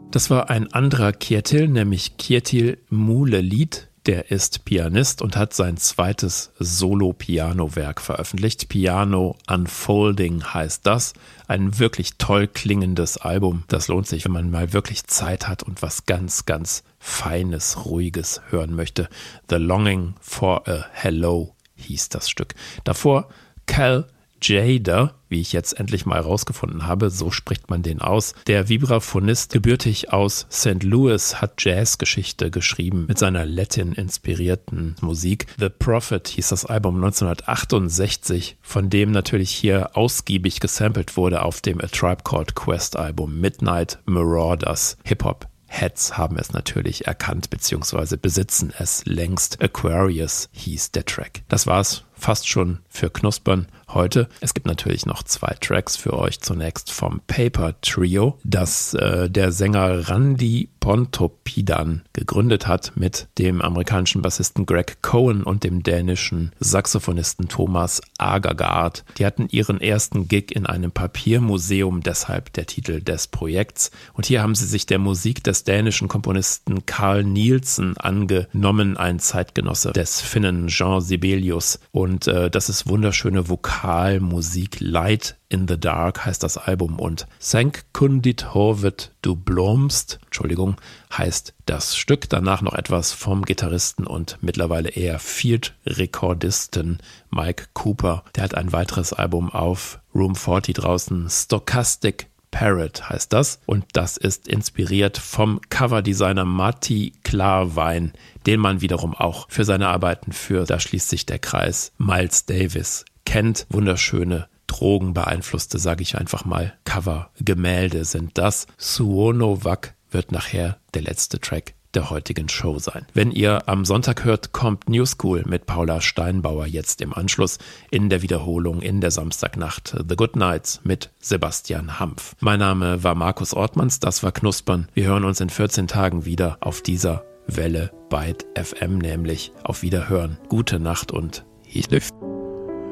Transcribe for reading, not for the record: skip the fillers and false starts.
Das war ein anderer Kjetil, nämlich Kjetil Mulelied. Der ist Pianist und hat sein zweites Solo-Piano-Werk veröffentlicht. Piano Unfolding heißt das. Ein wirklich toll klingendes Album. Das lohnt sich, wenn man mal wirklich Zeit hat und was ganz, ganz Feines, Ruhiges hören möchte. The Longing for a Hello hieß das Stück. Davor Cal Tjader, wie ich jetzt endlich mal rausgefunden habe, so spricht man den aus. Der Vibraphonist, gebürtig aus St. Louis, hat Jazzgeschichte geschrieben mit seiner Latin-inspirierten Musik. The Prophet hieß das Album 1968, von dem natürlich hier ausgiebig gesampelt wurde auf dem A Tribe Called Quest Album Midnight Marauders. Hip-Hop-Heads haben es natürlich erkannt bzw. besitzen es längst. Aquarius hieß der Track. Das war's fast schon für Knuspern heute. Es gibt natürlich noch 2 Tracks für euch. Zunächst vom Paper Trio, das der Sänger Randy Pontoppidan gegründet hat mit dem amerikanischen Bassisten Greg Cohen und dem dänischen Saxophonisten Thomas Agergaard. Die hatten ihren ersten Gig in einem Papiermuseum, deshalb der Titel des Projekts. Und hier haben sie sich der Musik des dänischen Komponisten Carl Nielsen angenommen, ein Zeitgenosse des Finnen Jean Sibelius. Und das ist wunderschöne Vokalmusik. Light in the Dark heißt das Album und Sank Kundit Horvet du Blomst, heißt das Stück. Danach noch etwas vom Gitarristen und mittlerweile eher Field-Rekordisten Mike Cooper. Der hat ein weiteres Album auf Room 40 draußen, Stochastic Parrot heißt das, und das ist inspiriert vom Coverdesigner Matti Klarwein, den man wiederum auch für seine Arbeiten für, da schließt sich der Kreis, Miles Davis kennt. Wunderschöne drogenbeeinflusste, sage ich einfach mal, Cover-Gemälde sind das. Suonovak wird nachher der letzte Track der heutigen Show sein. Wenn ihr am Sonntag hört, kommt New School mit Paula Steinbauer jetzt im Anschluss in der Wiederholung in der Samstagnacht The Good Nights mit Sebastian Hampf. Mein Name war Markus Ortmanns, das war Knuspern. Wir hören uns in 14 Tagen wieder auf dieser Welle Byte FM, nämlich auf Wiederhören. Gute Nacht und Hilfe.